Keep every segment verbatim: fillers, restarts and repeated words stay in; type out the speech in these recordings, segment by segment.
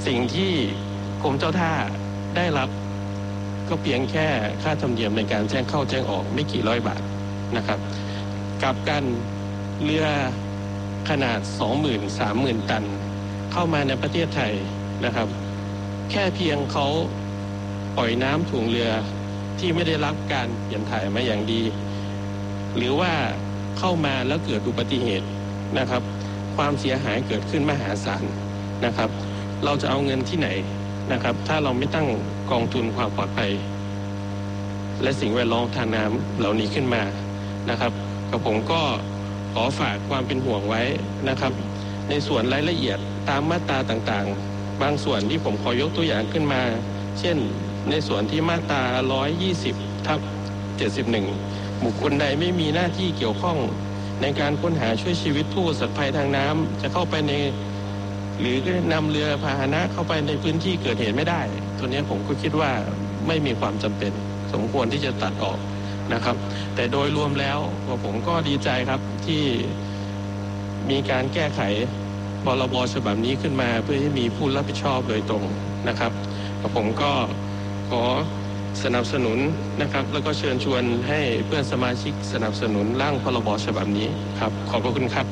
สิ่งที่กรมเจ้าท่าได้รับก็เพียงแค่ค่าธรรมเนียมในการแจ้งเข้าแจ้งออกไม่กี่ร้อยบาทนะครับกับการเรือขนาด สองหมื่น สามหมื่น ตันเข้ามาในประเทศไทยนะครับแค่เพียงเขาปล่อยน้ำถ่วงเรือที่ไม่ได้รับการเปลี่ยนถ่ายมาอย่างดีหรือว่าเข้ามาแล้วเกิดอุบัติเหตุนะครับความเสียหายเกิดขึ้นมหาศาลนะครับเราจะเอาเงินที่ไหนนะครับถ้าเราไม่ตั้งกองทุนความปลอดภัยและสิ่งแวดล้อมทางน้ำเหล่านี้ขึ้นมานะครับกับผมก็ขอฝากความเป็นห่วงไว้นะครับในส่วนรายละเอียดตามมาตราต่างๆบางส่วนที่ผมขอยกตัวอย่างขึ้นมาเช่นในส่วนที่มาตราหนึ่งร้อยยี่สิบทับเจ็ดสิบเอ็ดบุคคลใดไม่มีหน้าที่เกี่ยวข้องในการค้นหาช่วยชีวิตผู้ประสบภัยทางน้ำจะเข้าไปในหรือนำเรือพาหนะเข้าไปในพื้นที่เกิดเหตุไม่ได้ตัวนี้ผมก็คิดว่าไม่มีความจำเป็นสมควรที่จะตัดออกนะครับแต่โดยรวมแล้วผมก็ดีใจครับที่มีการแก้ไขพรบฉบับนี้ขึ้นมาเพื่อให้มีผู้รับผิดชอบโดยตรงนะครับผมก็ขอสนับสนุนนะครับแล้วก็เชิญชวนให้เพื่อนสมาชิกสนับสนุนร่างพรบฉบับนี้ครับขอบพระคุณครับ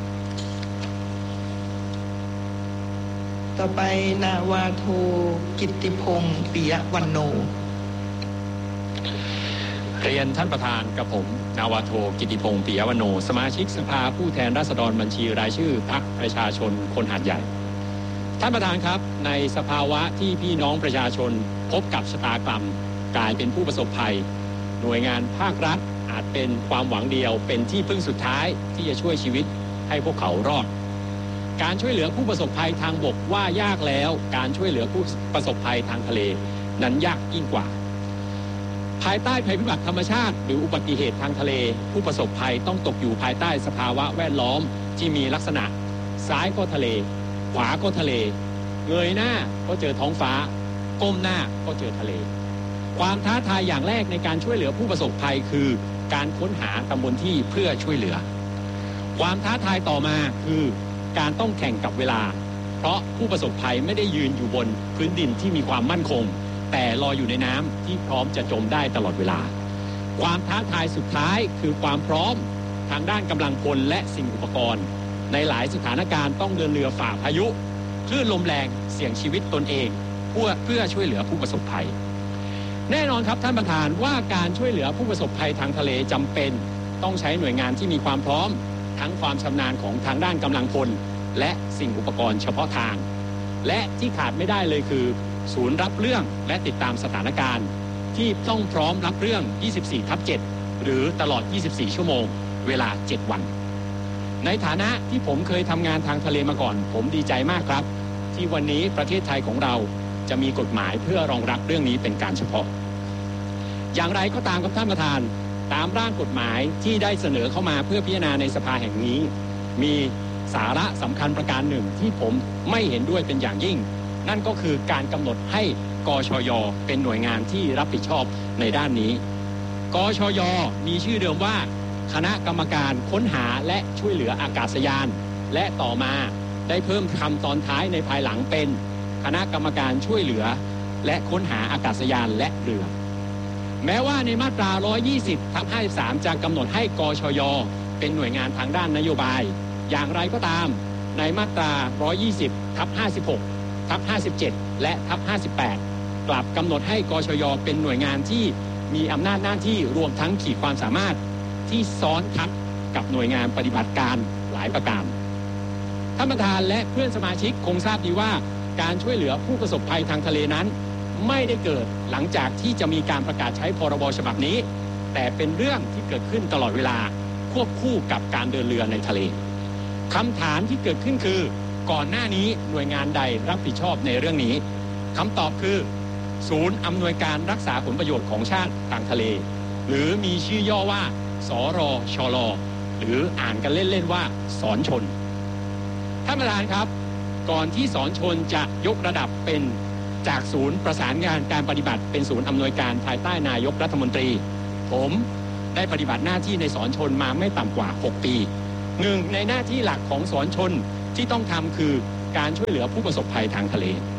ต่อไปนาวาโทกิตติพงษ์ปิยวรรณโนเรียนท่านประธานกับผมนาวาโทกิตติพงษ์ปิยวรรณโนสมาชิกสภาผู้แทนราษฎรบัญชีรายชื่อพรรคประชาชนคนหาดใหญ่ท่านประธานครับในสภาวะที่พี่น้องประชาชนพบกับชะตากรรมกลายเป็นผู้ประสบภัยหน่วยงานภาครัฐอาจเป็นความหวังเดียวเป็นที่พึ่งสุดท้ายที่จะช่วยชีวิตให้พวกเขารอดการช่วยเหลือผู้ประสบภัยทางบกว่ายากแล้วการช่วยเหลือผู้ประสบภัยทางทะเลนั้นยากยิ่งกว่าภายใต้ภัยพิบัติธรรมชาติหรืออุบัติเหตุทางทะเลผู้ประสบภัยต้องตกอยู่ภายใต้สภาวะแวดล้อมที่มีลักษณะซ้ายก็ทะเลขวาก็ทะเลเงยหน้าก็เจอท้องฟ้าก้มหน้าก็เจอทะเลความท้าทายอย่างแรกในการช่วยเหลือผู้ประสบภัยคือการค้นหาตำบลที่เพื่อช่วยเหลือความท้าทายต่อมาคือการต้องแข่งกับเวลาเพราะผู้ประสบภัยไม่ได้ยืนอยู่บนพื้นดินที่มีความมั่นคงแต่ลอยอยู่ในน้ำที่พร้อมจะจมได้ตลอดเวลาความท้าทายสุดท้ายคือความพร้อมทางด้านกำลังพลและสิ่งอุปกรณ์ในหลายสถานการณ์ต้องเดินเรือฝ่าพายุคลื่นลมแรงเสี่ยงชีวิตตนเองเพื่อเพื่อช่วยเหลือผู้ประสบภัยแน่นอนครับท่านประธานว่าการช่วยเหลือผู้ประสบภัยทางทะเลจำเป็นต้องใช้หน่วยงานที่มีความพร้อมทั้งความชำนาญของทางด้านกำลังพลและสิ่งอุปกรณ์เฉพาะทางและที่ขาดไม่ได้เลยคือศูนย์รับเรื่องและติดตามสถานการณ์ที่ต้องพร้อมรับเรื่อง ยี่สิบสี่ทับเจ็ด หรือตลอด ยี่สิบสี่ ชั่วโมงเวลา เจ็ด วันในฐานะที่ผมเคยทำงานทางทะเลมาก่อนผมดีใจมากครับที่วันนี้ประเทศไทยของเราจะมีกฎหมายเพื่อรองรับเรื่องนี้เป็นการเฉพาะอย่างไรก็ตามครับท่านประธานตามร่างกฎหมายที่ได้เสนอเข้ามาเพื่อพิจารณาในสภาแห่งนี้มีสาระสำคัญประการหนึ่งที่ผมไม่เห็นด้วยเป็นอย่างยิ่งนั่นก็คือการกำหนดให้กชย.เป็นหน่วยงานที่รับผิดชอบในด้านนี้กชย.มีชื่อเดิมว่าคณะกรรมการค้นหาและช่วยเหลืออากาศยานและต่อมาได้เพิ่มคำตอนท้ายในภายหลังเป็นคณะกรรมการช่วยเหลือและค้นหาอากาศยานและเรือแม้ว่าในมาตรา หนึ่งร้อยยี่สิบทับห้าสิบสาม จะกำหนดให้กชย.เป็นหน่วยงานทางด้านนโยบายอย่างไรก็ตามในมาตรา หนึ่งร้อยยี่สิบทับห้าสิบหกทับห้าสิบเจ็ด และทับห้าสิบแปดกลับกำหนดให้กชย.เป็นหน่วยงานที่มีอำนาจหน้าที่รวมทั้งขีดความสามารถที่ซ้อนทับกับหน่วยงานปฏิบัติการหลายประการท่านประธานและเพื่อนสมาชิกคงทราบดีว่าการช่วยเหลือผู้ประสบภัยทางทะเลนั้นไม่ได้เกิดหลังจากที่จะมีการประกาศใช้พรบฉบับนี้แต่เป็นเรื่องที่เกิดขึ้นตลอดเวลาควบคู่กับการเดินเรือในทะเลคำถามที่เกิดขึ้นคือก่อนหน้านี้หน่วยงานใดรับผิดชอบในเรื่องนี้คำตอบคือศูนย์อำนวยการรักษาผลประโยชน์ของชาติทางทะเลหรือมีชื่อย่อว่าสรชลหรืออ่านกันเล่นๆว่าสอนชนท่านประธานครับก่อนที่สอนชนจะยกระดับเป็นจากศูนย์ประสานงานการปฏิบัติเป็นศูนย์อำนวยการภายใต้นายกรัฐมนตรีผมได้ปฏิบัติหน้าที่ในสอนชนมาไม่ต่ำกว่าหกปีหนึ่งในหน้าที่หลักของสอนชนที่ต้องทำคือการช่วยเหลือผู้ประสบภัยทางทะเล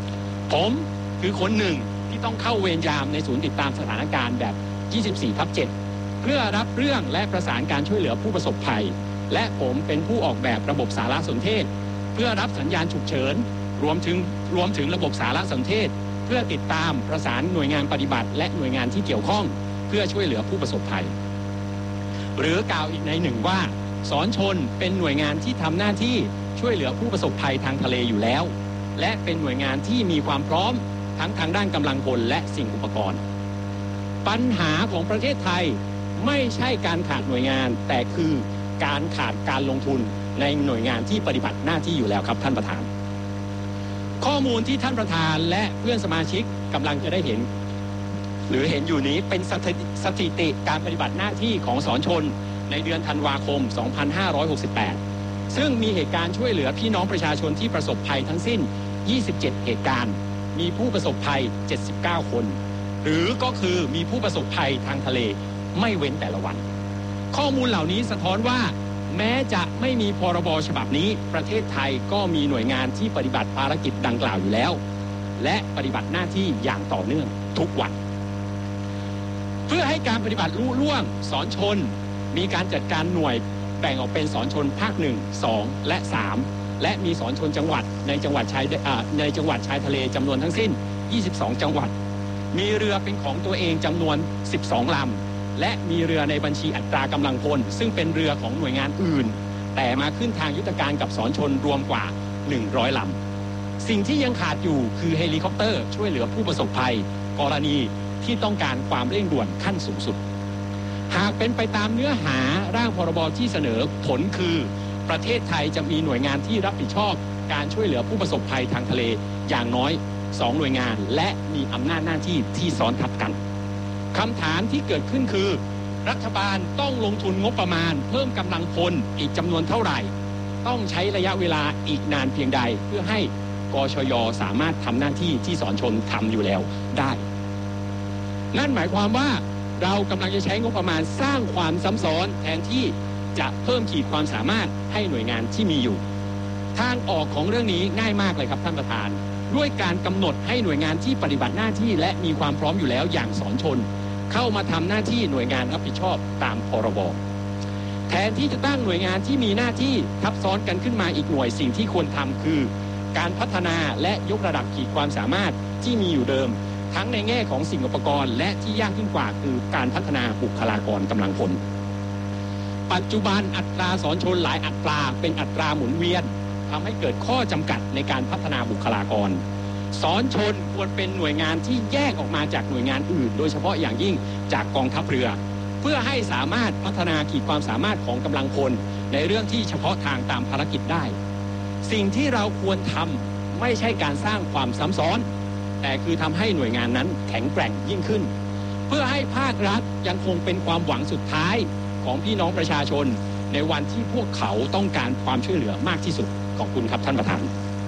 ผมคือคนหนึ่งที่ต้องเข้าเวรยามในศูนย์ติดตามสถานการณ์แบบ ยี่สิบสี่ทับเจ็ด เพื่อรับเรื่องและประสานการช่วยเหลือผู้ประสบภัยและผมเป็นผู้ออกแบบระบบสารสนเทศเพื่อรับสัญญาณฉุกเฉินรวมถึงรวมถึงระบบสารสนเทศเพื่อติดตามประสานหน่วยงานปฏิบัติและหน่วยงานที่เกี่ยวข้องเพื่อช่วยเหลือผู้ประสบภัยหรือกล่าวอีกในหนึ่งว่าสอนชนเป็นหน่วยงานที่ทำหน้าที่ช่วยเหลือผู้ประสบภัยทางทะเลอยู่แล้วและเป็นหน่วยงานที่มีความพร้อมทั้งทางด้านกำลังพลและสิ่งอุปกรณ์ปัญหาของประเทศไทยไม่ใช่การขาดหน่วยงานแต่คือการขาดการลงทุนในหน่วยงานที่ปฏิบัติหน้าที่อยู่แล้วครับท่านประธานข้อมูลที่ท่านประธานและเพื่อนสมาชิกกำลังจะได้เห็นหรือเห็นอยู่นี้เป็นสถิติการปฏิบัติหน้าที่ของสอนชนในเดือนธันวาคม สองพันห้าร้อยหกสิบแปด ซึ่งมีเหตุการณ์ช่วยเหลือพี่น้องประชาชนที่ประสบภัยทั้งสิ้น ยี่สิบเจ็ด เหตุการณ์มีผู้ประสบภัย เจ็ดสิบเก้า คนหรือก็คือมีผู้ประสบภัยทางทะเลไม่เว้นแต่ละวันข้อมูลเหล่านี้สะท้อนว่าแม้จะไม่มีพรบฉบับนี้ประเทศไทยก็มีหน่วยงานที่ปฏิบัติภารกิจดังกล่าวอยู่แล้วและปฏิบัติหน้าที่อย่างต่อเนื่องทุกวันเพื่อให้การปฏิบัติลุล่วงสอนชนมีการจัดการหน่วยแบ่งออกเป็นสอนชนภาคหนึ่ง สองและสามและมีสอนชนจังหวัดในจังหวัดชายในจังหวัดชายทะเลจำนวนทั้งสิ้นยี่สิบสองจังหวัดมีเรือเป็นของตัวเองจำนวนสิบสองลำและมีเรือในบัญชีอัตรากำลังพลซึ่งเป็นเรือของหน่วยงานอื่นแต่มาขึ้นทางยุทธการกับสอนชนรวมกว่าหนึ่งร้อยลำสิ่งที่ยังขาดอยู่คือเฮลิคอปเตอร์ช่วยเหลือผู้ประสบภัยกรณีที่ต้องการความเร่งด่วนขั้นสูงสุดหากเป็นไปตามเนื้อหาร่างพรบที่เสนอผลคือประเทศไทยจะมีหน่วยงานที่รับผิดชอบการช่วยเหลือผู้ประสบภัยทางทะเลอย่างน้อยสองหน่วยงานและมีอำนาจหน้าที่ที่ซ้อนทับกันคำถามที่เกิดขึ้นคือรัฐบาลต้องลงทุนงบประมาณเพิ่มกำลังพลอีกจำนวนเท่าไหร่ต้องใช้ระยะเวลาอีกนานเพียงใดเพื่อให้กชย.สามารถทำหน้าที่ที่สอนชนทำอยู่แล้วได้นั่นหมายความว่าเรากำลังจะใช้งบประมาณสร้างความซ้ำซ้อนแทนที่จะเพิ่มขีดความสามารถให้หน่วยงานที่มีอยู่ทางออกของเรื่องนี้ง่ายมากเลยครับท่านประธานด้วยการกำหนดให้หน่วยงานที่ปฏิบัติหน้าที่และมีความพร้อมอยู่แล้วอย่างสอนชนเข้ามาทำหน้าที่หน่วยงานรับผิดชอบตามพรบแทนที่จะตั้งหน่วยงานที่มีหน้าที่ทับซ้อนกันขึ้นมาอีกหน่วยสิ่งที่ควรทำคือการพัฒนาและยกระดับขีดความสามารถที่มีอยู่เดิมทั้งในแง่ของสิ่งอุปกรณ์และที่ยากขึ้นกว่าคือการพัฒนาบุคลากรกำลังพลปัจจุบันอัตราสอนชนหลายอัตราเป็นอัตราหมุนเวียนทำให้เกิดข้อจำกัดในการพัฒนาบุคลากรสอนชนควรเป็นหน่วยงานที่แยกออกมาจากหน่วยงานอื่นโดยเฉพาะอย่างยิ่งจากกองทัพเรือเพื่อให้สามารถพัฒนาขีดความสามารถของกำลังพลในเรื่องที่เฉพาะทางตามภารกิจได้สิ่งที่เราควรทำไม่ใช่การสร้างความซ้ำซ้อนแต่คือทำให้หน่วยงานนั้นแข็งแกร่งยิ่งขึ้นเพื่อให้ภาครัฐยังคงเป็นความหวังสุดท้ายของพี่น้องประชาชนในวันที่พวกเขาต้องการความช่วยเหลือมากที่สุดขอบคุณครับท่านประธาน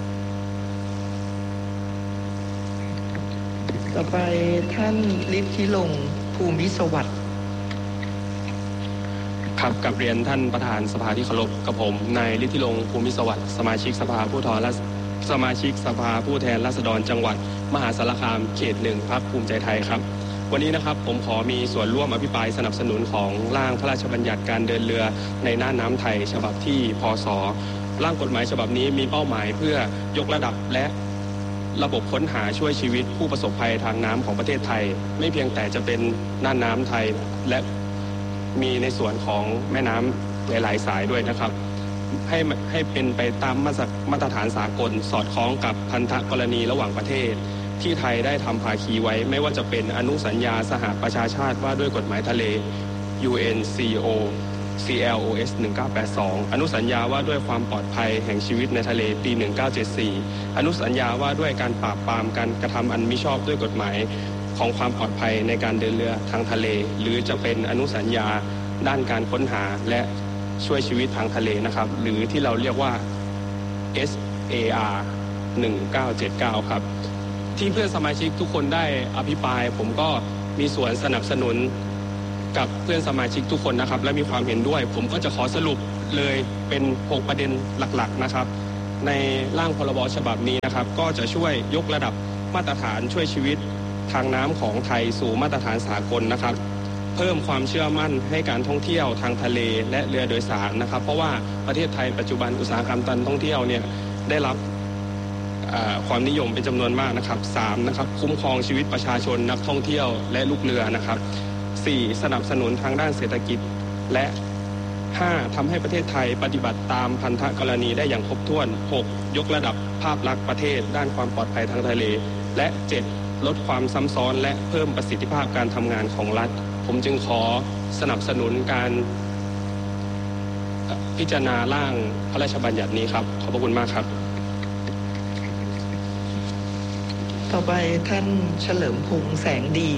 ต่อไปท่านฤทธิลงค์ภูมิสวัสดิ์ครับกับเรียนท่านประธานสภาที่เคารพกับผมนายฤทธิลงค์ภูมิสวัสดิ์สมาชิกสภาผู้แทนและสมาชิกสภาผู้แทนราษฎรจังหวัดมหาสารคามเขตหนึ่งพรรคภูมิใจไทยครับวันนี้นะครับผมขอมีส่วนร่วมอภิปรายสนับสนุนของร่างพระราชบัญญัติการเดินเรือในน่านน้ำไทยฉบับที่พ.ศ.ร่างกฎหมายฉบับนี้มีเป้าหมายเพื่อยกระดับและระบบค้นหาช่วยชีวิตผู้ประสบภัยทางน้ำของประเทศไทยไม่เพียงแต่จะเป็นน่านน้ำไทยและมีในส่วนของแม่น้ำหลายๆสายด้วยนะครับให้ให้เป็นไปตามมาตรฐานสากลสอดคล้องกับพันธกรณีระหว่างประเทศที่ไทยได้ทำภาคีไว้ไม่ว่าจะเป็นอนุสัญญาสหประชาชาติว่าด้วยกฎหมายทะเล ยู เอ็น ซี โอ ซี แอล โอ เอส หนึ่งเก้าแปดสอง อนุสัญญาว่าด้วยความปลอดภัยแห่งชีวิตในทะเลปีหนึ่งเก้าเจ็ดสี่อนุสัญญาว่าด้วยการปราบปรามการกระทำอันมิชอบด้วยกฎหมายของความปลอดภัยในการเดินเรือทางทะเลหรือจะเป็นอนุสัญญาด้านการค้นหาและช่วยชีวิตทางทะเลนะครับหรือที่เราเรียกว่า เอส เอ อาร์ หนึ่งเก้าเจ็ดเก้า ครับที่เพื่อนสมาชิกทุกคนได้อภิปรายผมก็มีส่วนสนับสนุนกับเพื่อนสมาชิกทุกคนนะครับและมีความเห็นด้วยผมก็จะขอสรุปเลยเป็นหกประเด็นหลักๆนะครับในร่างพรบฉบับนี้นะครับก็จะช่วยยกระดับมาตรฐานช่วยชีวิตทางน้ำของไทยสู่มาตรฐานสากลนะครับเพิ่มความเชื่อมั่นให้การท่องเที่ยวทางทะเลและเรือโดยสารนะครับเพราะว่าประเทศไทยปัจจุบันอุตสาหกรรมการท่องเที่ยวเนี่ยได้รับความนิยมเป็นจำนวนมากนะครับสามนะครับคุ้มครองชีวิตประชาชนนักท่องเที่ยวและลูกเรือนะครับสี่สนับสนุนทางด้านเศรษฐกิจและห้าทำให้ประเทศไทยปฏิบัติตามพันธกรณีได้อย่างครบถ้วนหกยกระดับภาพลักษณ์ประเทศด้านความปลอดภัยทางทะเลและเจ็ดลดความซ้ำซ้อนและเพิ่มประสิทธิภาพการทำงานของรัฐผมจึงขอสนับสนุนการพิจารณาร่างพระราชบัญญัตินี้ครับขอบพระคุณมากครับต่อไปท่านเฉลิมพงษ์แสงดี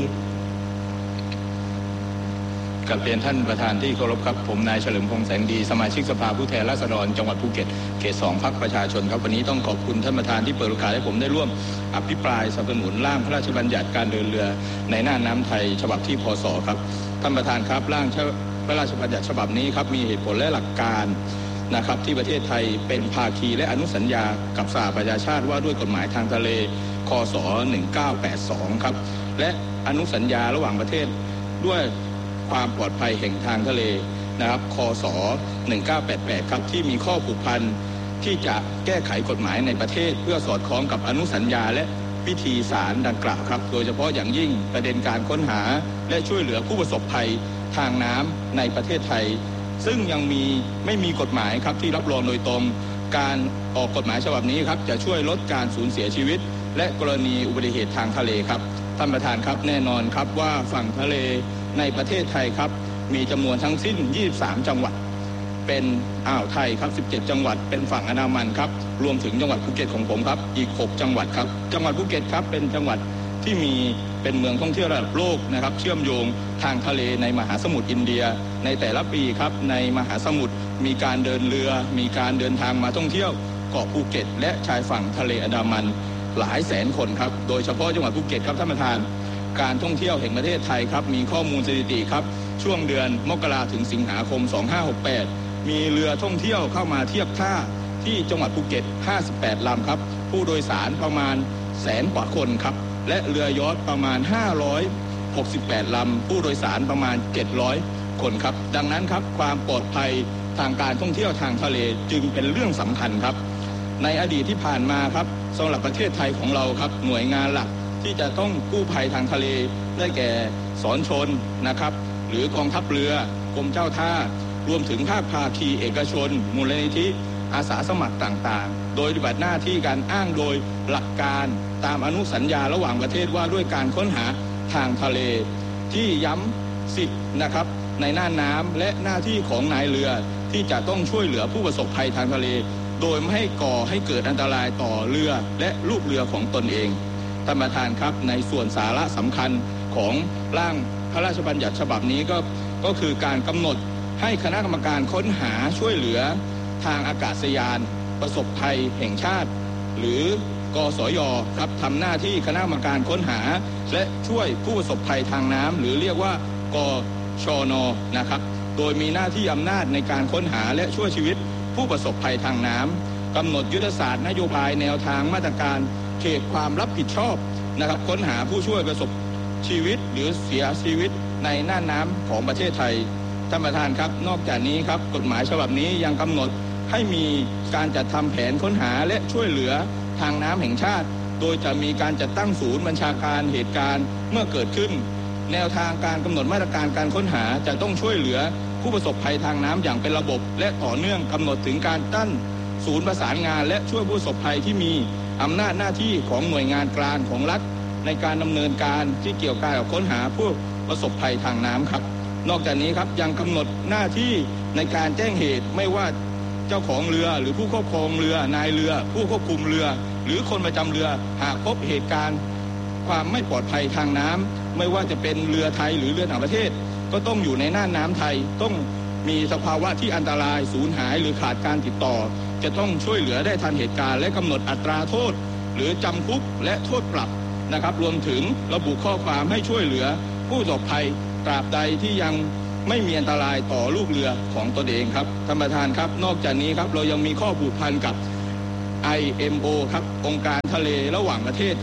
กับเรียนท่านประธานที่เคารพครับผมนายเฉลิมพงษ์แสงดีสมาชิกสภาผู้แทนราษฎรจังหวัดภูเก็ตเขตสองพรรคประชาชนครับวันนี้ต้องขอบคุณท่านประธานที่เปิดโอกาสให้ผมได้ร่วมอภิปรายสนับสนุนร่างพระราชบัญญัติการเดินเรือในน่านน้ำไทยฉบับที่พศครับท่านประธานครับร่างพระราชบัญญัติฉบับนี้ครับมีเหตุผลและหลักการนะครับที่ประเทศไทยเป็นภาคีและอนุสัญญากับสหประชาชาติว่าด้วยกฎหมายทางทะเลคศหนึ่งเก้าแปดสองครับและอนุสัญญาระหว่างประเทศด้วยความปลอดภัยแห่งทางทะเลนะครับคศหนึ่งเก้าแปดแปดครับที่มีข้อผูกพันที่จะแก้ไขกฎหมายในประเทศเพื่อสอดคล้องกับอนุสัญญาและวิธีสารดังกล่าวครับโดยเฉพาะอย่างยิ่งประเด็นการค้นหาและช่วยเหลือผู้ประสบภัยทางน้ำในประเทศไทยซึ่งยังมีไม่มีกฎหมายครับที่รับรองโดยตรงการออกกฎหมายฉบับนี้ครับจะช่วยลดการสูญเสียชีวิตและกรณีอุบัติเหตุทางทะเลครับท่านประธานครับแน่นอนครับว่าฝั่งทะเลในประเทศไทยครับมีจำนวนทั้งสิ้นยี่สิบสามจังหวัดเป็นอ่าวไทยครับสิบเจ็ดจังหวัดเป็นฝั่งอันดามันครับรวมถึงจังหวัดภูเก็ตของผมครับอีกหกจังหวัดครับจังหวัดภูเก็ตครับเป็นจังหวัดที่มีเป็นเมืองท่องเที่ยวระดับโลกนะครับเชื่อมโยงทางทะเลในมหาสมุทรอินเดียในแต่ละปีครับในมหาสมุทรมีการเดินเรือมีการเดินทางมาท่องเที่ยวเกาะภูเก็ตและชายฝั่งทะเลอันดามันหลายแสนคนครับโดยเฉพาะจังหวัดภูเก็ตครับท่านประธานการท่องเที่ยวแห่งประเทศไทยครับมีข้อมูลสถิติครับช่วงเดือนมกราถึงสิงหาคมสองพันห้าร้อยหกสิบแปดมีเรือท่องเที่ยวเข้ามาเทียบท่าที่จังหวัดภูเก็ตห้าสิบแปดลำครับผู้โดยสารประมาณแสนกว่าคนครับและเรือยอชต์ประมาณห้าร้อยหกสิบแปดลำผู้โดยสารประมาณเจ็ดร้อยคนครับดังนั้นครับความปลอดภัยทางการท่องเที่ยวทางทะเลจึงเป็นเรื่องสำคัญครับในอดีตที่ผ่านมาครับสำหรับประเทศไทยของเราครับหน่วยงานหลักที่จะต้องกู้ภัยทางทะเลได้แก่สอนชนนะครับหรือกองทัพเรือกรมเจ้าท่ารวมถึงภาคภาคีเอกชนมูลนิธิอาสาสมัครต่างๆโดยปฏิบัติหน้าที่การอ้างโดยหลักการตามอนุสัญญาระหว่างประเทศว่าด้วยการค้นหาทางทะเลที่ย้ำสิทธินะครับในหน้าน้ำและหน้าที่ของนายเรือที่จะต้องช่วยเหลือผู้ประสบภัยทางทะเลโดยไม่ให้ก่อให้เกิดอันตรายต่อเรือและลูกเรือของตนเองท่านประธานครับในส่วนสาระสำคัญของร่างพระราชบัญญัติฉบับนี้ก็ก็คือการกำหนดให้คณะกรรมการค้นหาช่วยเหลือทางอากาศยานประสบภัยแห่งชาติหรือกสย.ครับทำหน้าที่คณะกรรมการค้นหาและช่วยผู้ประสบภัยทางน้ำหรือเรียกว่ากชน.นะครับโดยมีหน้าที่อำนาจในการค้นหาและช่วยชีวิตผู้ประสบภัยทางน้ำกำหนดยุทธศาสตร์นโยบายแนวทางมาตรการเขตความรับผิดชอบนะครับค้นหาผู้ช่วยประสบชีวิตหรือเสียชีวิตในน่านน้ำของประเทศไทยท่านประธานครับนอกจากนี้ครับกฎหมายฉบับนี้ยังกำหนดให้มีการจัดทำแผนค้นหาและช่วยเหลือทางน้ำแห่งชาติโดยจะมีการจัดตั้งศูนย์บัญชาการเหตุการณ์เมื่อเกิดขึ้นแนวทางการกำหนดมาตรการการค้นหาจะต้องช่วยเหลือผู้ประสบภัยทางน้ำอย่างเป็นระบบและต่อเนื่องกำหนดถึงการตั้งศูนย์ประสานงานและช่วยผู้ประสบภัยที่มีอำนาจหน้าที่ของหน่วยงานกลางของรัฐในการดำเนินการที่เกี่ยวกับค้นหาผู้ประสบภัยทางน้ำครับนอกจากนี้ครับยังกำหนดหน้าที่ในการแจ้งเหตุไม่ว่าเจ้าของเรือหรือผู้ครอบครองเรือนายเรือผู้ควบคุมเรือหรือคนประจำเรือหากพบเหตุการณ์ความไม่ปลอดภัยทางน้ำไม่ว่าจะเป็นเรือไทยหรือเรือต่างประเทศก็ต้องอยู่ในน่านน้ำไทยต้องมีสภาวะที่อันตรายสูญหายหรือขาดการติดต่อจะต้องช่วยเหลือได้ทันเหตุการณ์และกำหนดอัตราโทษหรือจำคุกและโทษปรับนะครับรวมถึงระบุข้อความให้ช่วยเหลือผู้ประสบภัยตราบใดที่ยังไม่มีอันตรายต่อลูกเรือของตนเองครับท่านประธานครับนอกจากนี้ครับเรายังมีข้อผูกพันกับ ไอ เอ็ม โอ ครับองค์การทะเลระหว่างประเทศครับ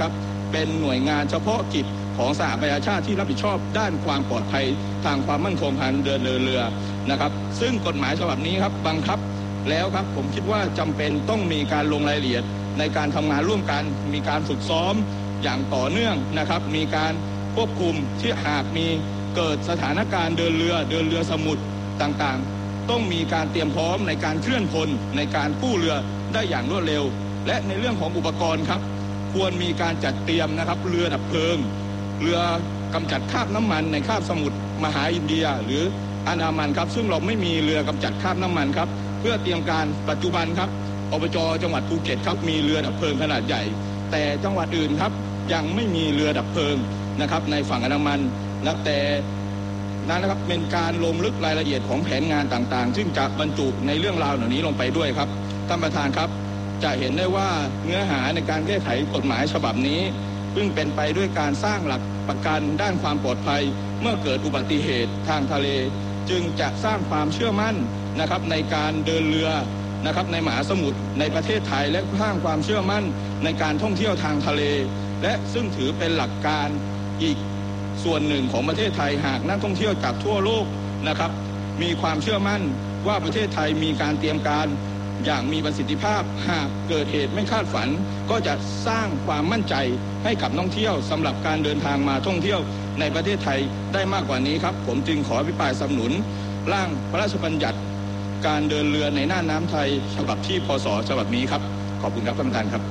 เป็นหน่วยงานเฉพาะกิจของสหประชาชาติที่รับผิดชอบด้านความปลอดภัยทางความมั่นคงทางเดินเรือนะครับซึ่งกฎหมายฉบับนี้ครับบังคับแล้วครับผมคิดว่าจำเป็นต้องมีการลงรายละเอียดในการทำงานร่วมกันมีการฝึกซ้อมอย่างต่อเนื่องนะครับมีการควบคุมที่หากมีเกิดสถานการณ์เดินเรือเดินเรือสมุทรต่างๆต้องมีการเตรียมพร้อมในการเคลื่อนพลในการกู้เรือได้อย่างรวดเร็วและในเรื่องของอุปกรณ์ครับควรมีการจัดเตรียมนะครับเรือดับเพลิงเรือกำจัดคราบน้ำมันในคาบสมุทรมหาอินเดียหรืออันดามันครับซึ่งเราไม่มีเรือกำจัดคราบน้ำมันครับเพื่อเตรียมการปัจจุบันครับอบจ.จังหวัดภูเก็ตครับมีเรือดับเพลิงขนาดใหญ่แต่จังหวัดอื่นครับยังไม่มีเรือดับเพลิงนะครับในฝั่งอันดามันนะแต่นั้นนะครับเป็นการลงลึกรายละเอียดของแผนงานต่างๆซึ่งจะบรรจุในเรื่องราวเหล่านี้ลงไปด้วยครับท่านประธานครับจะเห็นได้ว่าเนื้อหาในการแก้ไขกฎหมายฉบับนี้ซึ่งเป็นไปด้วยการสร้างหลักประกันด้านความปลอดภัยเมื่อเกิดอุบัติเหตุทางทะเลจึงจะสร้างความเชื่อมั่นนะครับในการเดินเรือนะครับในมหาสมุทรในประเทศไทยและสร้างความเชื่อมั่นในการท่องเที่ยวทางทะเลและซึ่งถือเป็นหลักการอีกส่วนหนึ่งของประเทศไทยหากนักท่องเที่ยวจากทั่วโลกนะครับมีความเชื่อมั่นว่าประเทศไทยมีการเตรียมการอย่างมีประสิทธิภาพหากเกิดเหตุไม่คาดฝันก็จะสร้างความมั่นใจให้กับนักท่องเที่ยวสำหรับการเดินทางมาท่องเที่ยวในประเทศไทยได้มากกว่านี้ครับผมจึงขออภิปรายสนับสนุนร่างพระราชบัญญัติการเดินเรือในน่านน้ำไทยฉบับที่พศฉบับนี้ครับขอบคุณครับท่านประธานครับ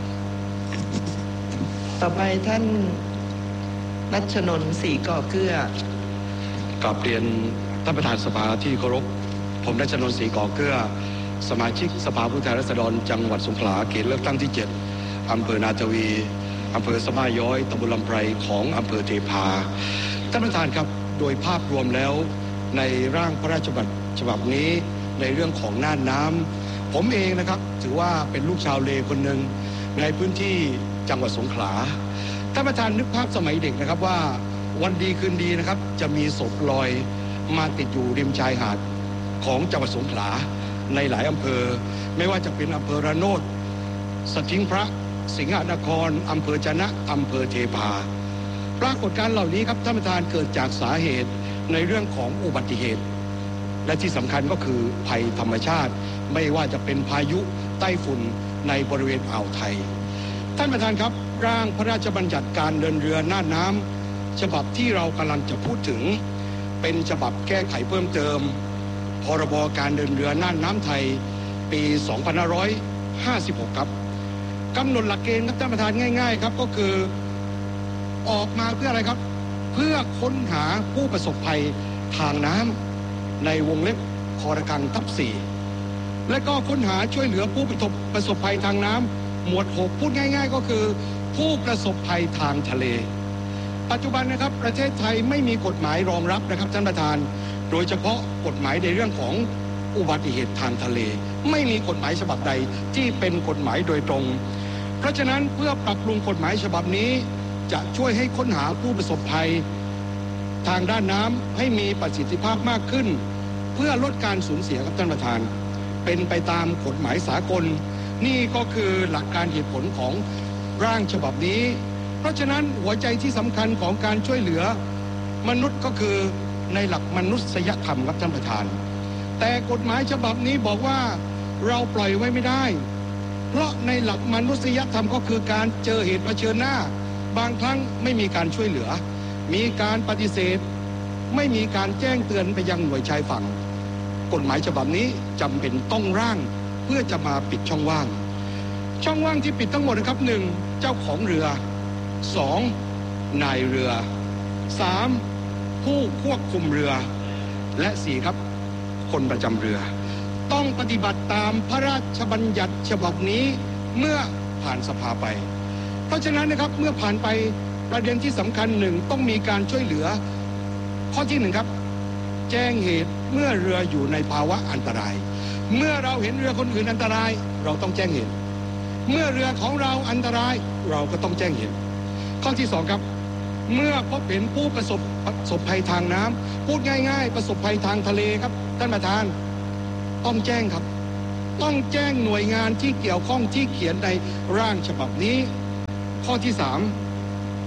ต่อไปท่านรัชนนท์ศรีก่อเกื้อกราบเรียนท่านประธานสภาที่เคารพผมรัชนนท์ศรีก่อเกื้อสมาชิกสภาผู้แทนราษฎรจังหวัดสงขลาเขตเลือกตั้งที่เจ็ดอำเภอนาทวีอำเภอสะมาย้อยตำบลลำไพรของอำเภอเทพาท่านประธานครับโดยภาพรวมแล้วในร่างพระราชบัญญัติฉบับนี้ในเรื่องของน่านน้ำผมเองนะครับถือว่าเป็นลูกชาวเลคนหนึ่งในพื้นที่จังหวัดสงขลาท่านประธานนึกภาพสมัยเด็กนะครับว่าวันดีคืนดีนะครับจะมีศพลอยมาติดอยู่ริมชายหาดของจังหวัดสงขลาในหลายอำเภอไม่ว่าจะเป็นอำเภอระโนดสถิงพระสิงห์นครอำเภอจะนะอำเภอเทพาปรากฏการณ์เหล่านี้ครับท่านประธานเกิดจากสาเหตุในเรื่องของอุบัติเหตุและที่สำคัญก็คือภัยธรรมชาติไม่ว่าจะเป็นพายุไต้ฝุ่นในบริเวณอ่าวไทยท่านประธานครับร่างพระราชบัญญัติการเดินเรือน่านน้ำฉบับที่เรากำลังจะพูดถึงเป็นฉบับแก้ไขเพิ่มเติมพรบการเดินเรือน่านน้ำไทยปีสองพันห้าร้อยห้าสิบหกครับกำหนดหลักเกณฑ์ครับท่านประธานง่ายๆครับก็คือออกมาเพื่ออะไรครับเพื่อค้นหาผู้ประสบภัยทางน้ำในวงเล็บคอระฆังทับสี่และก็ค้นหาช่วยเหลือผู้ประสบภัยทางน้ำหมวดหกพูดง่ายๆก็คือผู้ประสบภัยทางทะเลปัจจุบันนะครับประเทศไทยไม่มีกฎหมายรองรับนะครับท่านประธานโดยเฉพาะกฎหมายในเรื่องของอุบัติเหตุทางทะเลไม่มีกฎหมายฉบับใดที่เป็นกฎหมายโดยตรงเพราะฉะนั้นเพื่อปรับปรุงกฎหมายฉบับนี้จะช่วยให้ค้นหาผู้ประสบภัยทางด้านน้ำให้มีประสิทธิภาพมากขึ้นเพื่อลดการสูญเสียครับท่านประธานเป็นไปตามกฎหมายสากลนี่ก็คือหลักการเหตุผลของร่างฉบับนี้เพราะฉะนั้นหัวใจที่สำคัญของการช่วยเหลือมนุษย์ก็คือในหลักมนุษยธรรมครับท่านประธานแต่กฎหมายฉบับนี้บอกว่าเราปล่อยไว้ไม่ได้เพราะในหลักมนุษยธรรมก็คือการเจอเหตุเผชิญหน้าบางครั้งไม่มีการช่วยเหลือมีการปฏิเสธไม่มีการแจ้งเตือนไปยังหน่วยชายฝั่งกฎหมายฉบับนี้จำเป็นต้องร่างเพื่อจะมาปิดช่องว่างช่องว่างที่ปิดทั้งหมดนะครับหนึ่งเจ้าของเรือสองนายเรือสามผู้ควบคุมเรือและสี่ครับคนประจำเรือต้องปฏิบัติตามพระราชบัญญัติฉบับนี้เมื่อผ่านสภาไปเพราะฉะนั้นนะครับเมื่อผ่านไปประเด็นที่สำคัญหนึ่งต้องมีการช่วยเหลือข้อที่หนึ่งครับแจ้งเหตุเมื่อเรืออยู่ในภาวะอันตรายเมื่อเราเห็นเรือคนอื่นอันตรายเราต้องแจ้งเหตุเมื่อเรือของเราอันตรายเราก็ต้องแจ้งเหตุข้อที่สองครับเมื่อพบเห็นผู้ประสบประสบภัยทางน้ำพูดง่ายๆประสบภัยทางทะเลครับท่านประธานต้องแจ้งครับต้องแจ้งหน่วยงานที่เกี่ยวข้องที่เขียนในร่างฉบับนี้ข้อที่สาม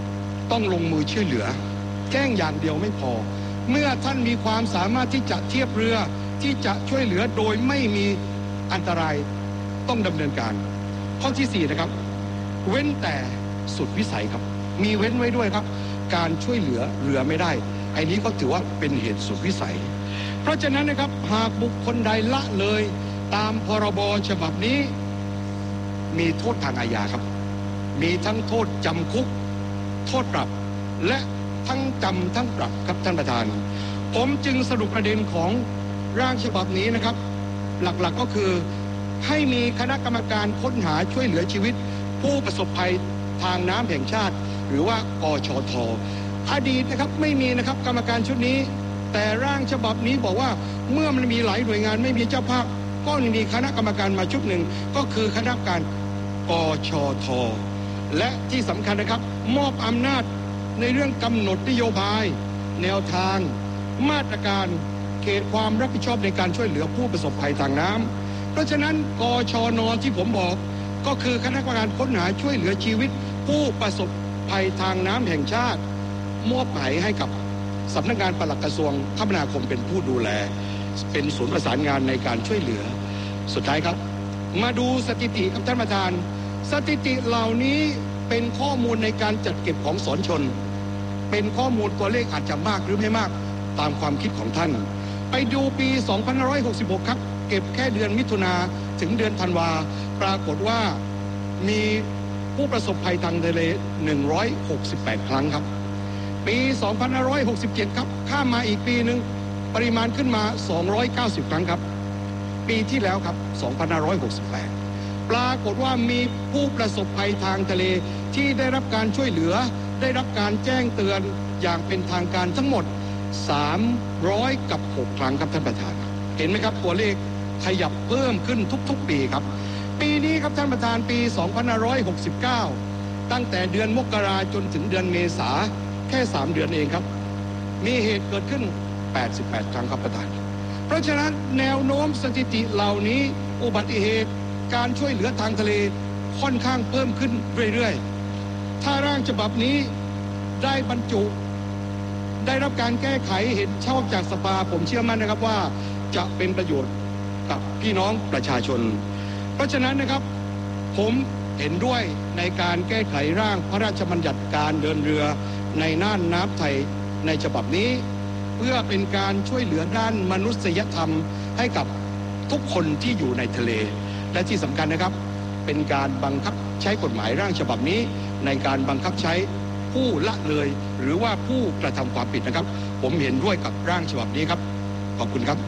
ต้องลงมือช่วยเหลือแจ้งอย่างเดียวไม่พอเมื่อท่านมีความสามารถที่จะเทียบเรือที่จะช่วยเหลือโดยไม่มีอันตรายต้องดำเนินการข้อที่สี่นะครับเว้นแต่สุดวิสัยครับมีเว้นไว้ด้วยครับการช่วยเหลือเรือไม่ได้ไอ้นี้ก็ถือว่าเป็นเหตุสุดวิสัยเพราะฉะนั้นนะครับหากบุคคลใดละเลยตามพรบฉบับนี้มีโทษทางอาญาครับมีทั้งโทษจำคุกโทษปรับและทั้งจำทั้งปรับครับท่านประธานผมจึงสรุปประเด็นของร่างฉบับนี้นะครับหลักๆ ก็คือให้มีคณะกรรมการค้นหาช่วยเหลือชีวิตผู้ประสบภัยทางน้ำแห่งชาติหรือว่ากชท.อดีตนะครับไม่มีนะครับกรรมการชุดนี้แต่ร่างฉบับนี้บอกว่าเมื่อมันมีหลายหน่วยงานไม่มีเจ้าภาพก็มีคณะกรรมการมาชุดหนึ่งก็คือคณะกรรมการกชท.และที่สำคัญนะครับมอบอำนาจในเรื่องกำหนดนโยบายแนวทางมาตรการเขตความรับผิดชอบในการช่วยเหลือผู้ประสบภัยทางน้ำเพราะฉะนั้นกชน.ที่ผมบอกก็คือคณะกรรมการค้นหาช่วยเหลือชีวิตผู้ประสบภัยทางน้ำแห่งชาติมอบหมายให้กับสำนักงานปลัดกระทรวงคมนาคมเป็นผู้ดูแลเป็นศูนย์ประสานงานในการช่วยเหลือสุดท้ายครับมาดูสถิติครับท่านประธานสถิติเหล่านี้เป็นข้อมูลในการจัดเก็บของสนชนเป็นข้อมูลตัวเลขอาจจะมากหรือไม่มากตามความคิดของท่านไปดูปีสองพันห้าร้อยหกสิบหกครับเก็บแค่เดือนมิถุนาถึงเดือนธันวาปรากฏว่ามีผู้ประสบภัยทางทะเลหนึ่งร้อยหกสิบแปดครั้งครับปีสองพันห้าร้อยหกสิบเจ็ดครับข้ามมาอีกปีหนึ่งปริมาณขึ้นมาสองร้อยเก้าสิบครั้งครับปีที่แล้วครับสองพันห้าร้อยหกสิบแปดปรากฏว่ามีผู้ประสบภัยทางทะเลที่ได้รับการช่วยเหลือได้รับการแจ้งเตือนอย่างเป็นทางการทั้งหมดสามร้อยกับหกครั้งครับท่านประธานเห็นไหมครับตัวเลขขยับเพิ่มขึ้นทุกๆปีครับปีนี้ครับท่านประธานปีสองพันห้าร้อยหกสิบเก้าตั้งแต่เดือนมกราจนถึงเดือนเมษาแค่สามเดือนเองครับมีเหตุเกิดขึ้นแปดสิบแปดครั้งครับประธานเพราะฉะนั้นแนวโน้มสถิติเหล่านี้อุบัติเหตุการช่วยเหลือทางทะเลค่อนข้างเพิ่มขึ้นเรื่อยๆถ้าร่างฉบับนี้ได้บรรจุได้รับการแก้ไขเห็นชอบจากสภาผมเชื่อมั่นนะครับว่าจะเป็นประโยชน์กับพี่น้องประชาชนเพราะฉะนั้นนะครับผมเห็นด้วยในการแก้ไขร่างพระราชบัญญัติการเดินเรือในน่านน้ำไทยในฉบับนี้เพื่อเป็นการช่วยเหลือด้านมนุษยธรรมให้กับทุกคนที่อยู่ในทะเลและที่สำคัญนะครับเป็นการบังคับใช้กฎหมายร่างฉบับนี้ในการบังคับใช้ผู้ละเลยหรือว่าผู้กระทำความผิดนะครับผมเห็นด้วยกับร่างฉบับนี้ครับขอบคุณครับ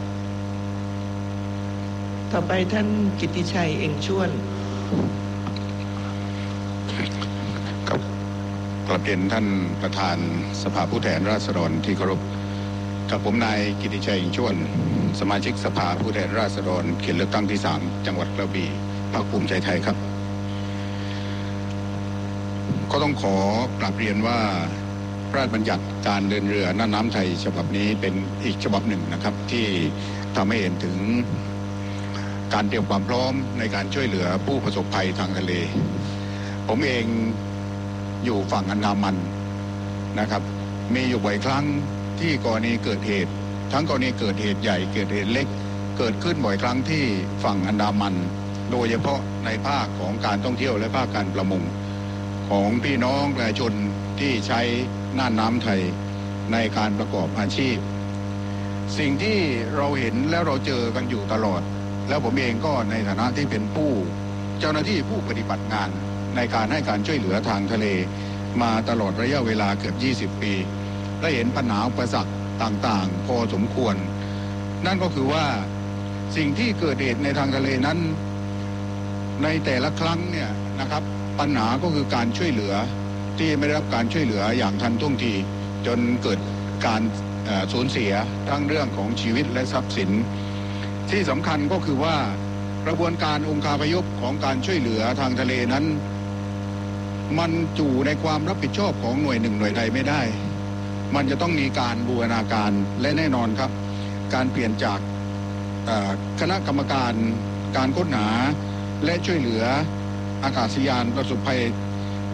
ต่อไปท่านกิตติชัยเองชวนครับกราบเรียนท่านประธานสภาผู้แทนราษฎรที่เคารพกับผมนายกิตติชัยเองชวนสมาชิกสภาผู้แทนราษฎรเขตเลือกตั้งที่สามจังหวัดกระบี่พรรคภูมิใจไทยครับก็ต้องขอกราบเรียนว่าพระราชบัญญัติการเดินเรือน่านน้ำไทยฉบับนี้เป็นอีกฉบับหนึ่งนะครับที่ทำให้เห็นถึงการเตรียมความพร้อมในการช่วยเหลือผู้ประสบภัยทางทะเลผมเองอยู่ฝั่งอันดามันนะครับมีอยู่บ่อยครั้งที่กรณีเกิดเหตุทั้งกรณีเกิดเหตุใหญ่เกิดเหตุเล็กเกิดขึ้นบ่อยครั้งที่ฝั่งอันดามันโดยเฉพาะในภาคของการท่องเที่ยวและภาคการประมงของพี่น้องประชาชนที่ใช้น่านน้ำไทยในการประกอบอาชีพสิ่งที่เราเห็นและเราเจอกันอยู่ตลอดแล้วผมเองก็ในฐานะที่เป็นผู้เจ้าหน้าที่ผู้ปฏิบัติงานในการให้การช่วยเหลือทางทะเลมาตลอดระยะเวลาเกือบยี่สิบปีและเห็นปัญหาอุปสรรคต่างๆพอสมควรนั่นก็คือว่าสิ่งที่เกิดเหตุในทางทะเลนั้นในแต่ละครั้งเนี่ยนะครับปัญหาก็คือการช่วยเหลือที่ไม่ได้รับการช่วยเหลืออย่างทันท่วงทีจนเกิดการสูญเสียทั้งเรื่องของชีวิตและทรัพย์สินที่สำคัญก็คือว่ากระบวนการองค์คาพยพของการช่วยเหลือทางทะเลนั้นมันอยู่ในความรับผิดชอบของหน่วยหนึ่งหน่วยใดไม่ได้มันจะต้องมีการบูรณาการและแน่นอนครับการเปลี่ยนจากคณะกรรมการการค้นหาและช่วยเหลืออากาศยานประสบภัย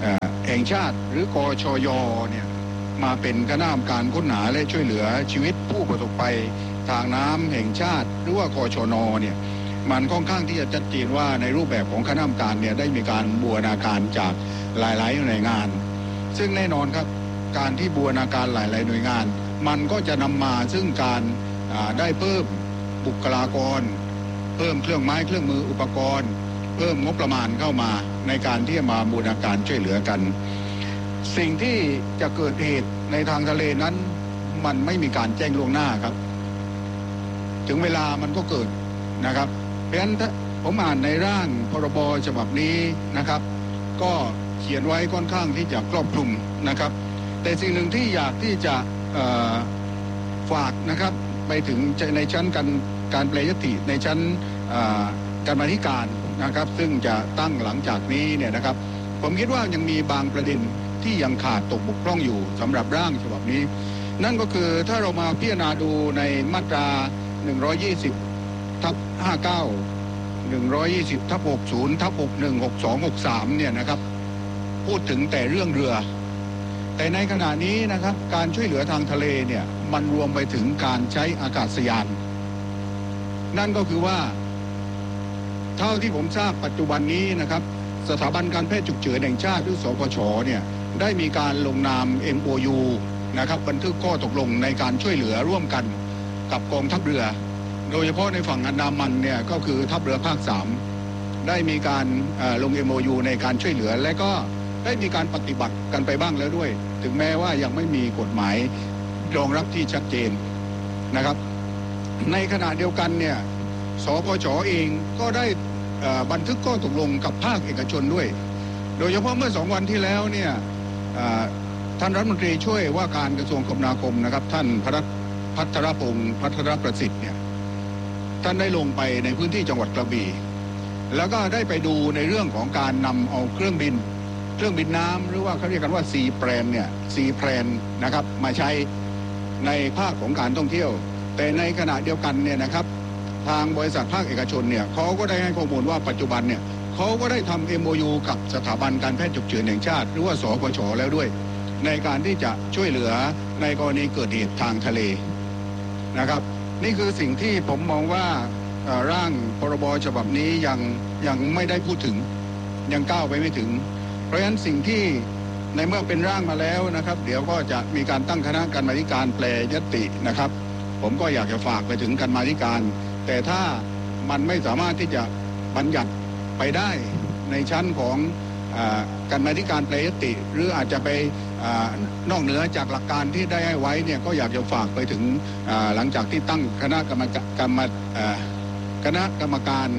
แห่งชาติหรือกชย.เนี่ยมาเป็นคณะกรรมการค้นหาและช่วยเหลือชีวิตผู้ประสบภัยทางน้ำแห่งชาติหรือว่ากชน.เนี่ยมันค่อนข้างที่จะชัดเจนว่าในรูปแบบของคณะกรรมการเนี่ยได้มีการบูรณาการจากหลายๆหน่วยงานซึ่งแน่นอนครับการที่บูรณาการหลายๆหน่วยงานมันก็จะนำมาซึ่งการได้เพิ่มบุคลากรเพิ่มเครื่องไม้เครื่องมืออุปกรณ์เพิ่มงบประมาณเข้ามาในการที่จะมาบูรณาการช่วยเหลือกันสิ่งที่จะเกิดเหตุในทางทะเลนั้นมันไม่มีการแจ้งล่วงหน้าครับถึงเวลามันก็เกิดนะครับเพราะฉะนั้นผมอ่านในร่างพรบฉบับนี้นะครับก็เขียนไว้ค่อนข้างที่จะครอบคลุมนะครับแต่สิ่งหนึ่งที่อยากที่จะฝากนะครับไปถึงในชั้นการการแปรยติในชั้นการบรรณาธิการนะครับซึ่งจะตั้งหลังจากนี้เนี่ยนะครับผมคิดว่ายังมีบางประเด็นที่ยังขาดตกบกพร่องอยู่สำหรับร่างฉบับนี้นั่นก็คือถ้าเรามาพิจารณาดูในมาตราหนึ่งร้อยยี่สิบทับห้าสิบเก้า หนึ่งร้อยยี่สิบทับหกสิบทับหกสิบเอ็ด หกสิบสอง หกสิบสามเนี่ยนะครับพูดถึงแต่เรื่องเรือแต่ในขณะนี้นะครับการช่วยเหลือทางทะเลเนี่ยมันรวมไปถึงการใช้อากาศยานนั่นก็คือว่าเท่าที่ผมทราบปัจจุบันนี้นะครับสถาบันการแพทย์ฉุกเฉินแห่งชาติหรือสปช.เนี่ยได้มีการลงนาม เอ็ม โอ ยู นะครับบันทึกข้อตกลงในการช่วยเหลือร่วมกันกับกองทัพเรือโดยเฉพาะในฝั่งอันดามันเนี่ยก็คือทัพเรือภาคสามได้มีการลง เอ็ม โอ ยู ในการช่วยเหลือและก็ได้มีการปฏิบัติกันไปบ้างแล้วด้วยถึงแม้ว่ายังไม่มีกฎหมายรองรับที่ชัดเจนนะครับในขณะเดียวกันเนี่ยสปช.เองก็ได้บันทึกข้อตกลงกับภาคเอกชนด้วยโดยเฉพาะเมื่อสองวันที่แล้วเนี่ยท่านรัฐมนตรีช่วยว่าการกระทรวงคมนาคมนะครับท่านพัทรพงศ์พัทรประสิทธิ์เนี่ยท่านได้ลงไปในพื้นที่จังหวัดกระบี่แล้วก็ได้ไปดูในเรื่องของการนำเอาเครื่องบินเครื่องบินน้ำหรือว่าเขาเรียกกันว่าซีแพลนเนี่ยซีแพลนนะครับมาใช้ในภาคของการท่องเที่ยวแต่ในขณะเดียวกันเนี่ยนะครับทางบริษัทภาคเอกชนเนี่ยเขาก็ได้ให้ข้อมูลว่าปัจจุบันเนี่ยเขาก็ได้ทำ เอ็ม โอ ยู กับสถาบันการแพทย์ฉุกเฉินแห่งชาติหรือว่าสปช.แล้วด้วยในการที่จะช่วยเหลือในกรณีเกิดเหตุทางทะเลนะครับนี่คือสิ่งที่ผมมองว่าร่างพรบฉบับนี้ยังยังไม่ได้พูดถึงยังก้าวไปไม่ถึงเพราะฉะนั้นสิ่งที่ในเมื่อเป็นร่างมาแล้วนะครับเดี๋ยวก็จะมีการตั้งคณะกรรมาธิการแปรยตินะครับผมก็อยากจะฝากไปถึงกรรมาธิการแต่ถ้ามันไม่สามารถที่จะบัญญัติไปได้ในชั้นของกรรมาธิการแปรยติหรืออาจจะไปนอกเหนือจากหลักการที่ได้ให้ไว้เนี่ยก็อยากจะฝากไปถึงหลังจากที่ตั้งคณะกรรมกรรมคณะกรรมการ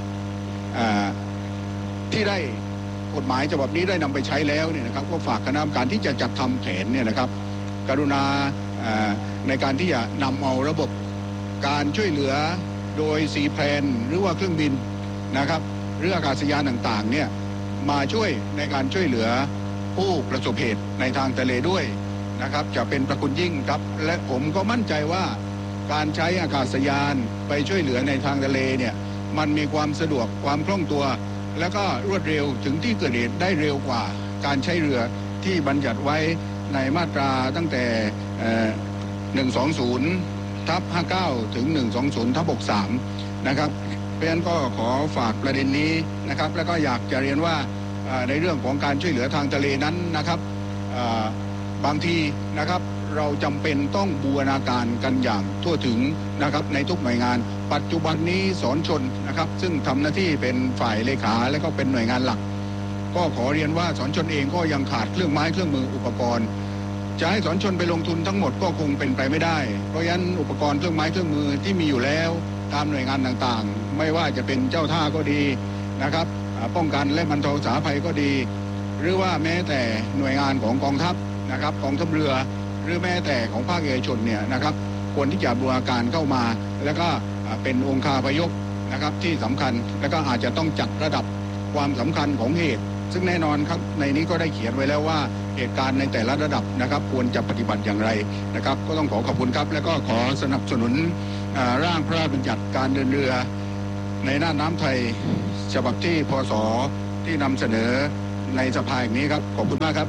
ที่ได้กฎหมายฉบับนี้ได้นำไปใช้แล้วเนี่ยนะครับก็ฝากคณะกรรมการที่จะจัดทำแผนเนี่ยนะครับกรุณาในการที่จะนำเอาระบบการช่วยเหลือโดยซีแพลนหรือว่าเครื่องบินนะครับหรืออากาศยานต่างๆเนี่ยมาช่วยในการช่วยเหลือผู้ประสบเหตุในทางทะเลด้วยนะครับจะเป็นประคุณยิ่งครับและผมก็มั่นใจว่าการใช้อากาศยานไปช่วยเหลือในทางทะเลเนี่ยมันมีความสะดวกความคล่องตัวและก็รวดเร็วถึงที่เกิดเหตุได้เร็วกว่าการใช้เรือที่บัญญัติไว้ในมาตราตั้งแต่หนึ่งสองศูนย์ทับห้าสิบเก้าถึงหนึ่งสองศูนย์ทับหกสิบสามนะครับเพราะฉะนั้นก็ขอฝากประเด็นนี้นะครับแล้วก็อยากจะเรียนว่าในเรื่องของการช่วยเหลือทางทะเลนั้นนะครับบางทีนะครับเราจำเป็นต้องบูรณาการกันอย่างทั่วถึงนะครับในทุกหน่วยงานปัจจุบันนี้สอนชนนะครับซึ่งทำหน้าที่เป็นฝ่ายเลขาและก็เป็นหน่วยงานหลักก็ขอเรียนว่าสอนชนเองก็ยังขาดเครื่องไม้เครื่องมืออุปกรณ์จะให้สอนชนไปลงทุนทั้งหมดก็คงเป็นไปไม่ได้เพราะฉะนั้นอุปกรณ์เครื่องไม้เครื่องมือที่มีอยู่แล้วตามหน่วยงานต่างๆไม่ว่าจะเป็นเจ้าท่าก็ดีนะครับป้องกันและบรรเทาสาภัยก็ดีหรือว่าแม้แต่หน่วยงานของกองทัพนะครับกองทัพเรือหรือแม้แต่ของภาคเอกชนเนี่ยนะครับควรที่จะบูรณาการเข้ามาแล้วก็เป็นองค์คาพยพนะครับที่สำคัญแล้วก็อาจจะต้องจัดระดับความสำคัญของเหตุซึ่งแน่นอนครับในนี้ก็ได้เขียนไว้แล้วว่าเหตุการณ์ในแต่ละระดับนะครับควรจะปฏิบัติอย่างไรนะครับก็ต้องขอขอบคุณครับและก็ขอสนับสนุนร่างพระราชบัญญัติการเดินเรือในน่านน้ำไทยฉบับที่พศที่นำเสนอในสภาอย่างนี้ครับขอบคุณมากครับ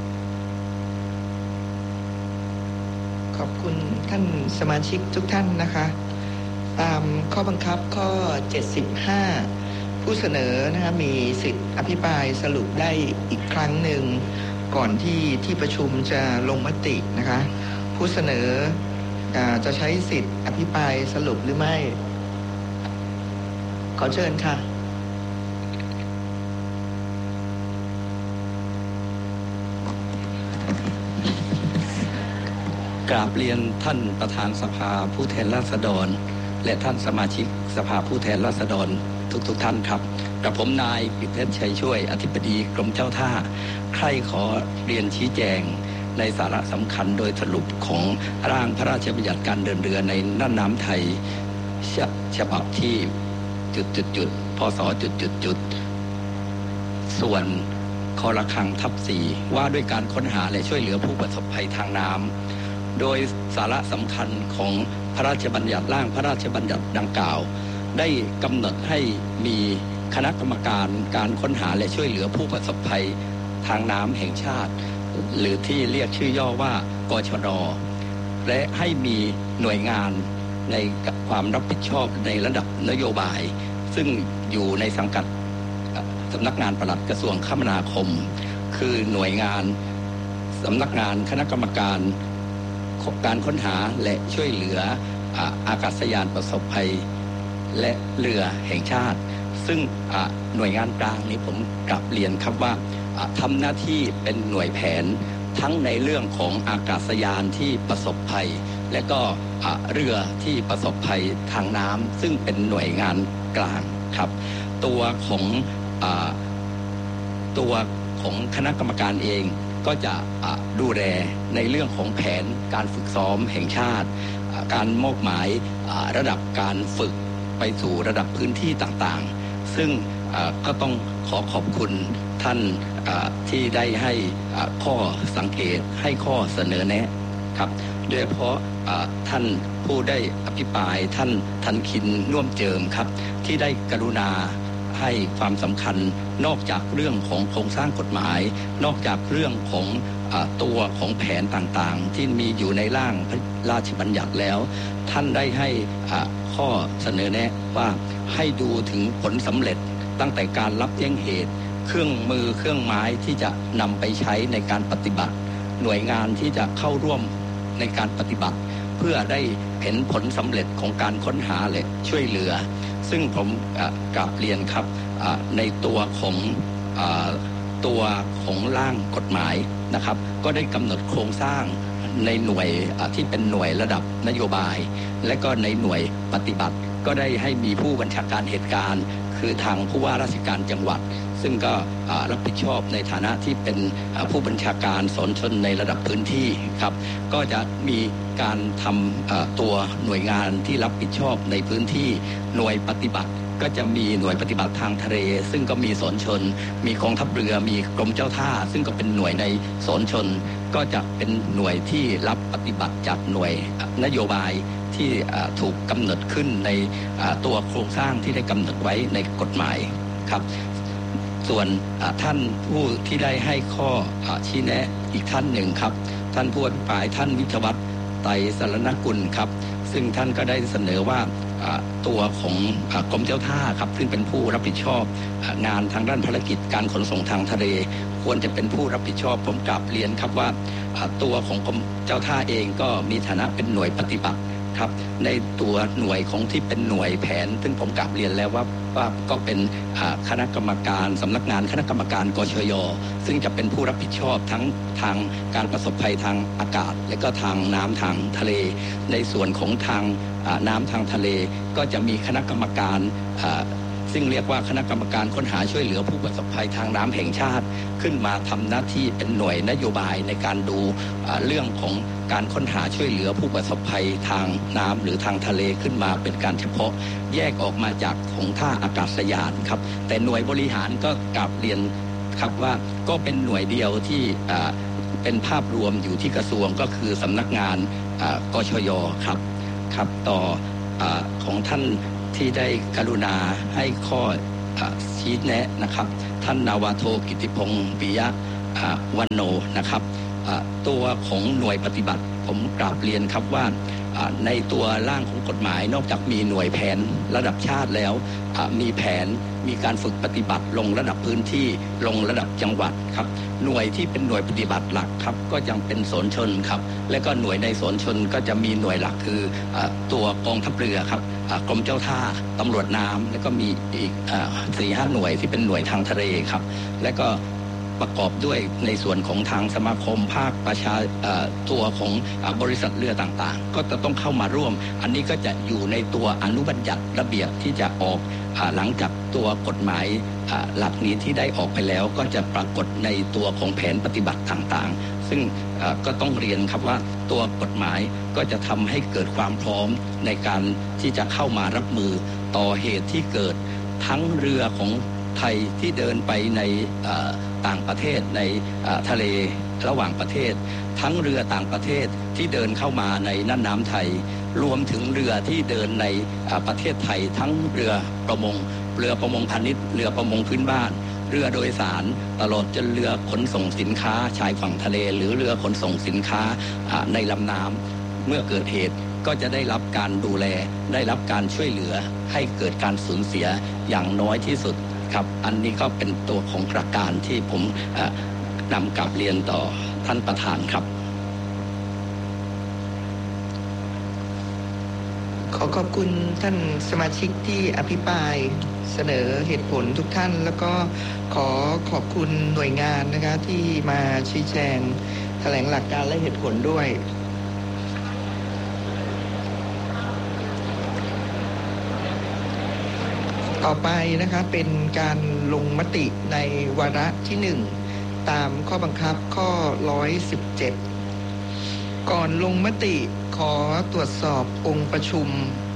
ขอบคุณท่านสมาชิกทุกท่านนะคะตามข้อบังคับข้อเจ็ดสิบห้าผู้เสนอนะคะมีสิทธิ์อภิปรายสรุปได้อีกครั้งหนึ่งก่อนที่ที่ประชุมจะลงมตินะคะผู้เสนอจะใช้สิทธิ์อภิปรายสรุปหรือไม่ขอเชิญค่ะกราบเรียนท่านประธานสภาผู้แทนราษฎรและท่านสมาชิกสภาผู้แทนราษฎรทุกๆ ท่านครับกับผมนายปิยเพชรชัยช่วยอธิบดีกรมเจ้าท่าใครขอเรียนชี้แจงในสาระสำคัญโดยสรุปของร่างพระราชบัญญัติการเดินเรือในน่านน้ำไทยฉบับที่จุดจุดจุดพศจุดจุดจุดส่วนคระฆังทับสี่ว่าด้วยการค้นหาและช่วยเหลือผู้ประสบภัยทางน้ำโดยสาระสำคัญของพระราชบัญญัติร่างพระราชบัญญัติดังกล่าวได้กำหนดให้มีคณะกรรมการการค้นหาและช่วยเหลือผู้ประสบภัยทางน้ำแห่งชาติหรือที่เรียกชื่อย่อว่ากชน.และให้มีหน่วยงานในความรับผิดชอบในระดับนโยบายซึ่งอยู่ในสังกัดสำนักงานปลัดกระทรวงคมนาคมคือหน่วยงานสำนักงานคณะกรรมการการค้นหาและช่วยเหลืออากาศยานประสบภัยและเรือแห่งชาติซึ่งหน่วยงานกลางนี้ผมกลับเรียนครับว่าทำหน้าที่เป็นหน่วยแผนทั้งในเรื่องของอากาศยานที่ประสบภัยและก็เรือที่ประสบภัยทางน้ำซึ่งเป็นหน่วยงานกลางครับตัวของตัวของคณะกรรมการเองก็จะดูแลในเรื่องของแผนการฝึกซ้อมแห่งชาติการมอบหมายระดับการฝึกไปสู่ระดับพื้นที่ต่างๆซึ่งก็ต้องขอขอบคุณท่านที่ได้ให้ข้อสังเกตให้ข้อเสนอแนะครับโดยเฉพาะท่านผู้ได้อภิปรายท่านทันคินน่วมเจิมครับที่ได้กรุณาให้ความสำคัญนอกจากเรื่องของโครงสร้างกฎหมายนอกจากเรื่องของตัวของแผนต่างๆที่มีอยู่ในร่างพระราชบัญญัติแล้วท่านได้ให้ข้อเสนอแนะว่าให้ดูถึงผลสำเร็จตั้งแต่การรับแจ้งเหตุเครื่องมือเครื่องไม้ที่จะนำไปใช้ในการปฏิบัติหน่วยงานที่จะเข้าร่วมในการปฏิบัติเพื่อได้เห็นผลสำเร็จของการค้นหาและช่วยเหลือซึ่งผมกราบเรียนครับในตัวของตัวของร่างกฎหมายนะครับก็ได้กำหนดโครงสร้างในหน่วยที่เป็นหน่วยระดับนโยบายและก็ในหน่วยปฏิบัติก็ได้ให้มีผู้บัญชาการเหตุการณ์คือทางผู้ว่าราชการจังหวัดซึ่งก็รับผิดชอบในฐานะที่เป็นผู้บัญชาการสนชนในระดับพื้นที่ครับก็จะมีการทำตัวหน่วยงานที่รับผิดชอบในพื้นที่หน่วยปฏิบัติก็จะมีหน่วยปฏิบัติทางทะเลซึ่งก็มีสนชนมีกองทัพเรือมีกรมเจ้าท่าซึ่งก็เป็นหน่วยในสนชนก็จะเป็นหน่วยที่รับปฏิบัติจากหน่วยนโยบายที่ถูกกำหนดขึ้นในตัวโครงสร้างที่ได้กำหนดไว้ในกฎหมายครับส่วนท่านผู้ที่ได้ให้ข้อชี้แนะอีกท่านหนึ่งครับท่านผู้อภิปรายท่านวิทยวัฒน์ไตรสรณกุลครับซึ่งท่านก็ได้เสนอว่าตัวของกรมเจ้าท่าครับซึ่งเป็นผู้รับผิดชอบงานทางด้านภารกิจการขนส่งทางทะเลควรจะเป็นผู้รับผิดชอบผมกราบเรียนครับว่าตัวของกรมเจ้าท่าเองก็มีฐานะเป็นหน่วยปฏิบัติครับในตัวหน่วยของที่เป็นหน่วยแผนซึ่งผมกราบเรียนแล้วว่าว่าก็เป็นคณะกรรมการสำนักงานคณะกรรมการกชย.ซึ่งจะเป็นผู้รับผิดชอบทั้งทางการประสบภัยทางอากาศและก็ทางน้ำทางทะเลในส่วนของทางน้ำทางทะเลก็จะมีคณะกรรมการซึ่งเรียกว่าคณะกรรมการค้นหาช่วยเหลือผู้ประสบภัยทางน้ำแห่งชาติขึ้นมาทำหน้าที่เป็นหน่วยนโยบายในการดูเรื่องของการค้นหาช่วยเหลือผู้ประสบภัยทางน้ำหรือทางทะเลขึ้นมาเป็นการเฉพาะแยกออกมาจากของท่าอากาศยานครับแต่หน่วยบริหารก็กราบเรียนครับว่าก็เป็นหน่วยเดียวที่เป็นภาพรวมอยู่ที่กระทรวงก็คือสำนักงานกชย.ครับครับต่อของท่านที่ได้กรุณาให้ข้อชี้แนะนะครับท่านนาวาโทกิติพงศ์ปิยะวันโนนะครับตัวของหน่วยปฏิบัติผมกราบเรียนครับว่าในตัวร่างของกฎหมายนอกจากมีหน่วยแผนระดับชาติแล้วมีแผนมีการฝึกปฏิบัติลงระดับพื้นที่ลงระดับจังหวัดครับหน่วยที่เป็นหน่วยปฏิบัติหลักครับก็ยังเป็นสนชนครับและก็หน่วยในสนชนก็จะมีหน่วยหลักคือตัวกองทัพเรือครับกรมเจ้าท่าตำรวจน้ำแล้วก็มีอีกสี่ห้าหน่วยที่เป็นหน่วยทางทะเลครับและก็ประกอบด้วยในส่วนของทางสมาคมภาคประชาตัวของบริษัทเรือต่างๆก็จะต้องเข้ามาร่วมอันนี้ก็จะอยู่ในตัวอนุบัญญัติระเบียบที่จะออกหลังจากตัวกฎหมายหลักนี้ที่ได้ออกไปแล้วก็จะปรากฏในตัวของแผนปฏิบัติต่างๆซึ่งก็ต้องเรียนครับว่าตัวกฎหมายก็จะทำให้เกิดความพร้อมในการที่จะเข้ามารับมือต่อเหตุที่เกิดทั้งเรือของไทยที่เดินไปในต่างประเทศในทะเลระหว่างประเทศทั้งเรือต่างประเทศที่เดินเข้ามาในน่านน้ำไทยรวมถึงเรือที่เดินในประเทศไทยทั้งเรือประมงเรือประมงพาณิชย์เรือประมงพื้นบ้านเรือโดยสารตลอดจนเรือขนส่งสินค้าชายฝั่งทะเลหรือเรือขนส่งสินค้าในลำน้ำเมื่อเกิดเหตุก็จะได้รับการดูแลได้รับการช่วยเหลือให้เกิดการสูญเสียอย่างน้อยที่สุดครับอันนี้ก็เป็นตัวของหลักการที่ผมนำกลับเรียนต่อท่านประธานครับขอขอบคุณท่านสมาชิกที่อภิปรายเสนอเหตุผลทุกท่านแล้วก็ขอขอบคุณหน่วยงานนะคะที่มาชี้แจงแถลงหลักการและเหตุผลด้วยต่อไปนะคะเป็นการลงมติในวาระที่หนึ่งตามข้อบังคับข้อหนึ่งร้อยสิบเจ็ดก่อนลงมติขอตรวจสอบองค์ประชุม